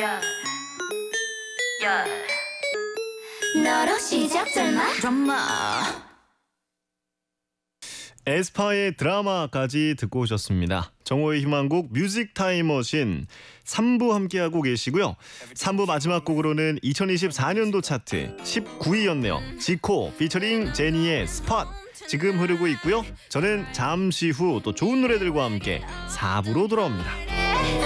야, 야. 너로 시작될마? 드라마. 에스파의 드라마까지 듣고 오셨습니다. 정호의 희망곡 뮤직 타임머신 3부 함께하고 계시고요. 3부 마지막 곡으로는 2024년도 차트 19위였네요. 지코 피처링 제니의 스팟 지금 흐르고 있고요. 저는 잠시 후 또 좋은 노래들과 함께 4부로 돌아옵니다.